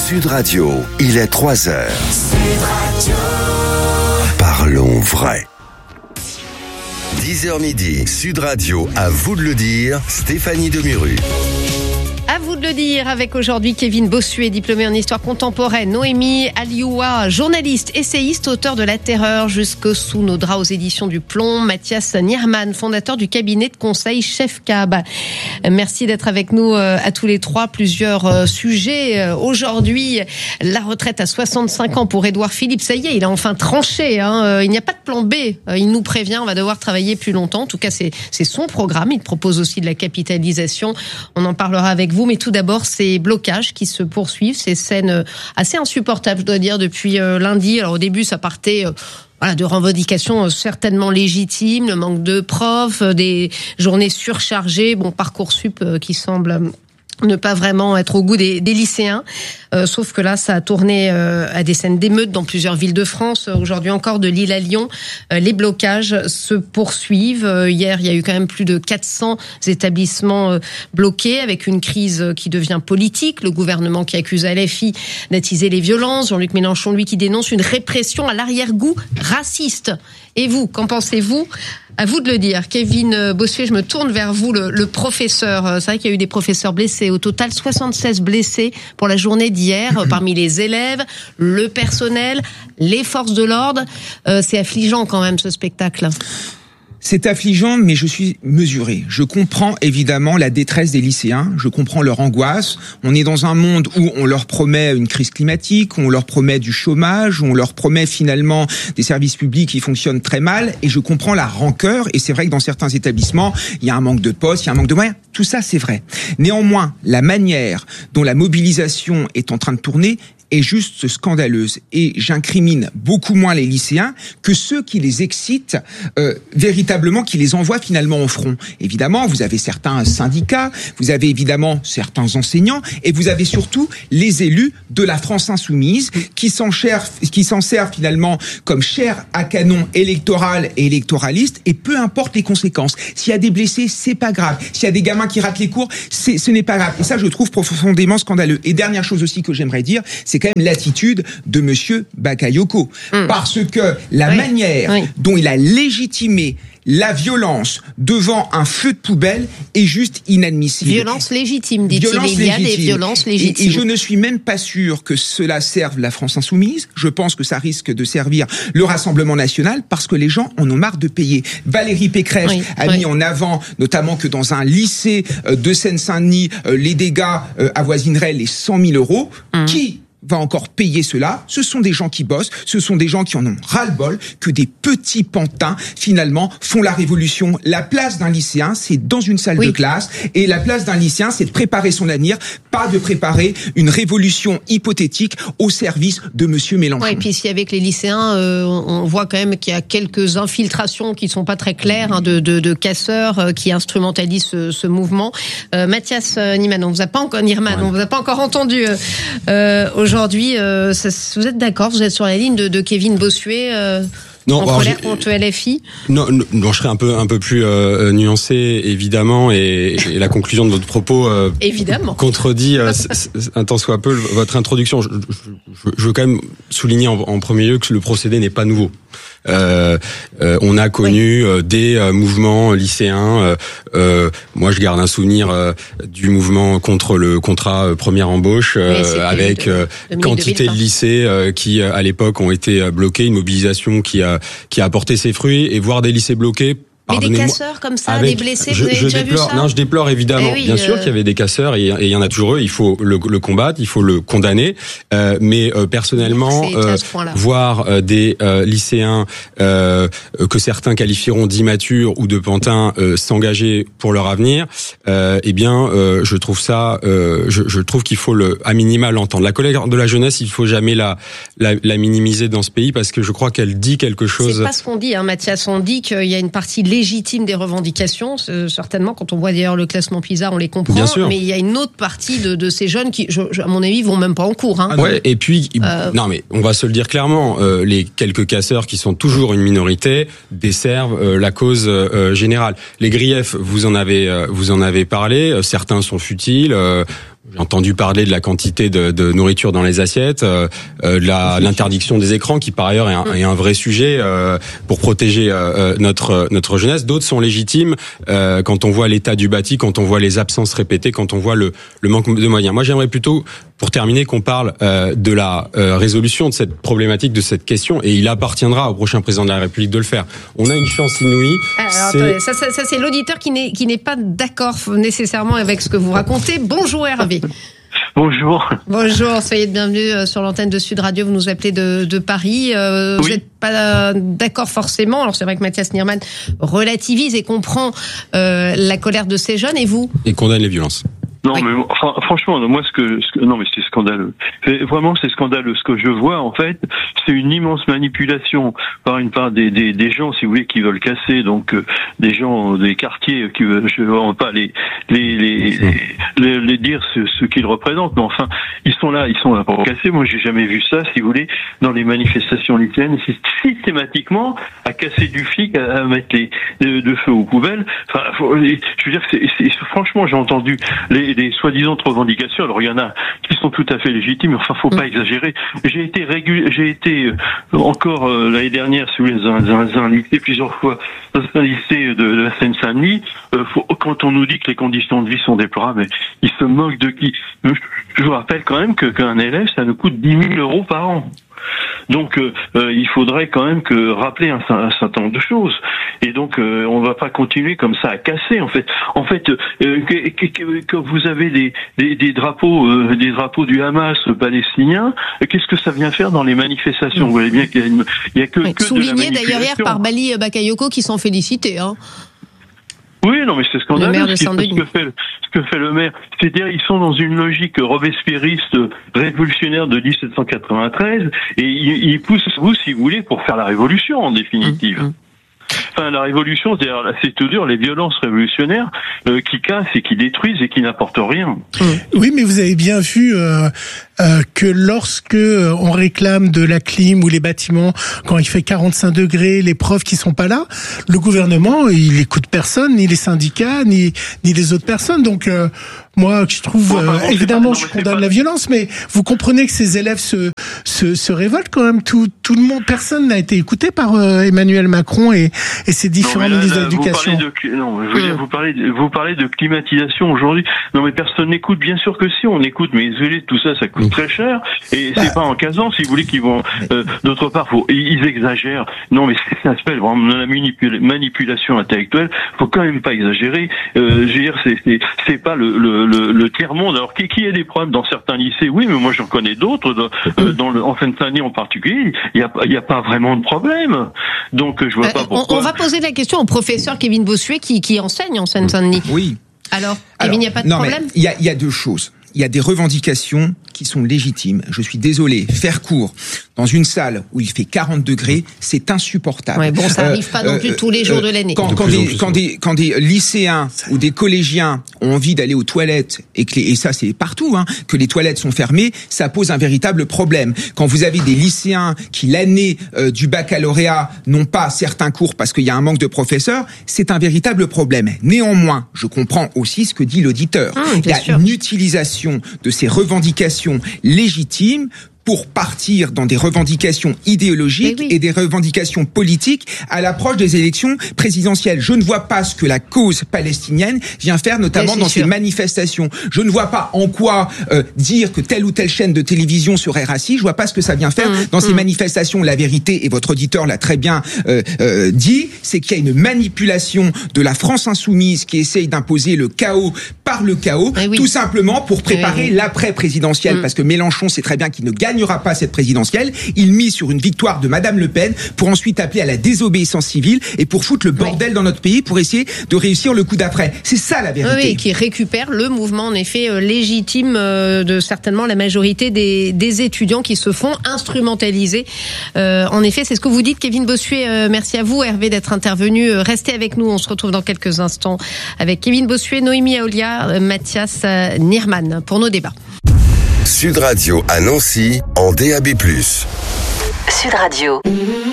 Sud Radio, il est 3h. Sud Radio. Parlons vrai. 10h midi, Sud Radio, à vous de le dire, Stéphanie Demuru. À vous de le dire, avec aujourd'hui Kevin Bossuet, diplômé en histoire contemporaine, Noémie Alioua, journaliste, essayiste, auteur de La Terreur jusque sous nos draps aux éditions du Plomb, Mathias Nierman, fondateur du cabinet de conseil Chef Cab. Merci d'être avec nous à tous les trois. Plusieurs sujets. Aujourd'hui, la retraite à 65 ans pour Édouard Philippe. Ça y est, il a enfin tranché. Il n'y a pas de plan B. Il nous prévient, on va devoir travailler plus longtemps. En tout cas, c'est son programme. Il propose aussi de la capitalisation. On en parlera avec vous. Mais tout d'abord, ces blocages qui se poursuivent, ces scènes assez insupportables, je dois dire, depuis lundi. Alors au début, ça partait de revendications certainement légitimes, le manque de profs, des journées surchargées, Parcoursup qui semble ne pas vraiment être au goût des lycéens. Sauf que là, ça a tourné à des scènes d'émeutes dans plusieurs villes de France. Aujourd'hui encore, de Lille à Lyon, les blocages se poursuivent. Hier, il y a eu quand même plus de 400 établissements bloqués, avec une crise qui devient politique. Le gouvernement qui accuse LFI d'attiser les violences. Jean-Luc Mélenchon, lui, qui dénonce une répression à l'arrière-goût raciste. Et vous, qu'en pensez-vous ? À vous de le dire. Kevin Bossuet, je me tourne vers vous, le professeur. C'est vrai qu'il y a eu des professeurs blessés. Au total, 76 blessés pour la journée d'hier, parmi les élèves, le personnel, les forces de l'ordre. C'est affligeant quand même, ce spectacle. C'est affligeant, mais je suis mesuré. Je comprends évidemment la détresse des lycéens, je comprends leur angoisse. On est dans un monde où on leur promet une crise climatique, où on leur promet du chômage, où on leur promet finalement des services publics qui fonctionnent très mal, et je comprends la rancœur, et c'est vrai que dans certains établissements, il y a un manque de postes, il y a un manque de moyens, tout ça c'est vrai. Néanmoins, la manière dont la mobilisation est en train de tourner est juste scandaleuse, et j'incrimine beaucoup moins les lycéens que ceux qui les excitent véritablement, qui les envoient finalement au front. Évidemment, vous avez certains syndicats, vous avez évidemment certains enseignants, et vous avez surtout les élus de la France insoumise qui s'en servent finalement comme chair à canon électoral et électoraliste, et peu importe les conséquences. S'il y a des blessés, c'est pas grave. S'il y a des gamins qui ratent les cours, ce n'est pas grave. Et ça, je trouve profondément scandaleux. Et dernière chose aussi que j'aimerais dire, c'est quand même l'attitude de monsieur Bakayoko. Parce que la manière dont il a légitimé la violence devant un feu de poubelle est juste inadmissible. Violence légitime, dit-il. Il y a des violences légitimes. Et je ne suis même pas sûr que cela serve la France insoumise. Je pense que ça risque de servir le Rassemblement national, parce que les gens en ont marre de payer. Valérie Pécresse a mis en avant, notamment, que dans un lycée de Seine-Saint-Denis, les dégâts avoisineraient les 100 000 euros. Qui va encore payer cela? Ce sont des gens qui bossent, ce sont des gens qui en ont ras-le-bol que des petits pantins, finalement, font la révolution. La place d'un lycéen, c'est dans une salle de classe, et la place d'un lycéen, c'est de préparer son avenir, pas de préparer une révolution hypothétique au service de monsieur Mélenchon. Et puis si avec les lycéens, on voit quand même qu'il y a quelques infiltrations qui sont pas très claires, de casseurs qui instrumentalisent ce mouvement. Mathias Nierman, on vous a pas encore entendu aujourd'hui. Vous êtes d'accord? Vous êtes sur la ligne de Kevin Bossuet en colère contre LFI? Non, je serais un peu plus nuancé, évidemment, et la conclusion de votre propos évidemment contredit un tant soit peu votre introduction. Je veux quand même souligner en premier lieu que le procédé n'est pas nouveau. On a connu des mouvements lycéens. Moi, je garde un souvenir du mouvement contre le contrat première embauche, avec quantité de lycées qui, à l'époque, ont été bloqués. Une mobilisation qui a porté ses fruits, et voir des lycées bloqués. Mais des casseurs comme ça, des blessés, vous avez déjà vu ça? Non, je déplore évidemment. Bien sûr qu'il y avait des casseurs, et il y en a toujours eu. Il faut le combattre, il faut le condamner. Mais personnellement, voir des lycéens que certains qualifieront d'immatures ou de pantins s'engager pour leur avenir, je trouve ça, je trouve qu'il faut à minima l'entendre. La colère de la jeunesse, il faut jamais la minimiser dans ce pays, parce que je crois qu'elle dit quelque chose. C'est pas ce qu'on dit, Mathias. On dit qu'il y a une partie légitime des revendications, certainement. Quand on voit d'ailleurs le classement PISA, on les comprend. Bien sûr. Mais il y a une autre partie de ces jeunes qui, à mon avis, vont même pas en cours. Ouais. Et puis, non, mais on va se le dire clairement, les quelques casseurs qui sont toujours une minorité desservent la cause générale. Les griefs, vous en avez parlé. Certains sont futiles. J'ai entendu parler de la quantité de nourriture dans les assiettes, l'interdiction des écrans qui par ailleurs est un vrai sujet pour protéger notre jeunesse. D'autres sont légitimes quand on voit l'état du bâti, quand on voit les absences répétées, quand on voit le manque de moyens. Moi, j'aimerais plutôt, pour terminer, qu'on parle de la résolution de cette problématique, de cette question, et il appartiendra au prochain président de la République de le faire. On a une chance inouïe. Alors, attendez, ça c'est l'auditeur qui n'est pas d'accord nécessairement avec ce que vous racontez. Bonjour Hervé. Bonjour. Bonjour, soyez le bienvenu sur l'antenne de Sud Radio. Vous nous appelez de Paris. Vous n'êtes pas d'accord forcément. Alors c'est vrai que Mathias Nierman relativise et comprend la colère de ces jeunes. Et vous ? Et condamne les violences. Non, mais franchement, moi, non, mais c'est scandaleux. Vraiment, c'est scandaleux. Ce que je vois, en fait, c'est une immense manipulation par une part des gens, si vous voulez, qui veulent casser, donc des gens des quartiers qui veulent, je ne veux pas les dire ce qu'ils représentent, mais enfin, ils sont là pour casser. Moi, j'ai jamais vu ça, si vous voulez, dans les manifestations lycéennes, c'est systématiquement à casser du flic, à mettre de feu aux poubelles. Enfin, je veux dire, franchement, j'ai entendu les soi-disant revendications. Alors il y en a qui sont tout à fait légitimes, mais enfin faut pas exagérer. J'ai été encore l'année dernière si vous voulez dans un lycée plusieurs fois, dans un lycée de la Seine-Saint-Denis. Quand on nous dit que les conditions de vie sont déplorables, ils se moquent de qui? Je vous rappelle quand même qu'un élève ça nous coûte 10 000 euros par an. Donc il faudrait quand même rappeler un certain nombre de choses. Et donc on va pas continuer comme ça à casser. En fait, que vous avez des drapeaux du Hamas palestinien, qu'est-ce que ça vient faire dans les manifestations? Vous voyez bien qu'il y a que souligné d'ailleurs hier par Bali Bakayoko qui s'en félicitait. Oui, non, mais c'est scandaleux ce que fait le maire. C'est-à-dire, ils sont dans une logique robespierriste révolutionnaire de 1793 et ils poussent vous, si vous voulez, pour faire la révolution, en définitive. Enfin, la révolution, c'est tout dur, les violences révolutionnaires qui cassent et qui détruisent et qui n'apportent rien. Oui, mais vous avez bien vu que lorsque on réclame de la clim ou les bâtiments, quand il fait 45 degrés, les profs qui sont pas là, le gouvernement, il écoute personne, ni les syndicats, ni les autres personnes. Donc, moi, je trouve, évidemment, je condamne la violence, mais vous comprenez que ces élèves se révoltent quand même. Tout le monde, personne n'a été écouté par Emmanuel Macron et ses différents ministres de l'éducation. Vous parlez de climatisation aujourd'hui. Non, mais personne n'écoute. Bien sûr que si, on écoute, mais isoler tout ça, ça coûte très cher. Et c'est pas en 15 ans, si vous voulez, qu'ils vont. D'autre part, ils exagèrent. Non, mais ça s'appelle vraiment la manipulation intellectuelle. Faut quand même pas exagérer. Je veux dire, c'est pas le tiers-monde. Alors, qui a des problèmes dans certains lycées? Oui, mais moi j'en connais d'autres. En Seine-Saint-Denis en particulier, il y a pas vraiment de problème. Donc, je vois pas pourquoi. On va poser la question au professeur Kevin Bossuet qui enseigne en Seine-Saint-Denis. Oui. Alors, Kevin, il n'y a pas de problème? Il y a deux choses. Il y a des revendications qui sont légitimes. Je suis désolé, faire cours dans une salle où il fait 40 degrés, c'est insupportable. Ouais, bon, ça arrive pas non plus tous les jours de l'année. Quand des lycéens ou des collégiens ont envie d'aller aux toilettes et ça c'est partout, que les toilettes sont fermées, ça pose un véritable problème. Quand vous avez des lycéens qui l'année du baccalauréat n'ont pas certains cours parce qu'il y a un manque de professeurs, c'est un véritable problème. Néanmoins, je comprends aussi ce que dit l'auditeur. Il y a une utilisation de ces revendications légitimes pour partir dans des revendications idéologiques et des revendications politiques à l'approche des élections présidentielles. Je ne vois pas ce que la cause palestinienne vient faire, notamment dans ces manifestations. Je ne vois pas en quoi dire que telle ou telle chaîne de télévision serait raciste. Je vois pas ce que ça vient faire dans ces manifestations. La vérité, et votre auditeur l'a très bien dit, c'est qu'il y a une manipulation de la France insoumise qui essaye d'imposer le chaos par le chaos, tout simplement pour préparer l'après-présidentielle. Parce que Mélenchon sait très bien qu'il ne gagnera pas cette présidentielle. Il mise sur une victoire de Madame Le Pen pour ensuite appeler à la désobéissance civile et pour foutre le bordel dans notre pays pour essayer de réussir le coup d'après. C'est ça la vérité. Oui, qui récupère le mouvement en effet légitime de certainement la majorité des étudiants qui se font instrumentaliser. En effet, c'est ce que vous dites, Kevin Bossuet. Merci à vous, Hervé, d'être intervenu. Restez avec nous. On se retrouve dans quelques instants avec Kevin Bossuet, Noémie Aolia, Mathias Nierman pour nos débats. Sud Radio à Nancy en DAB+. Sud Radio.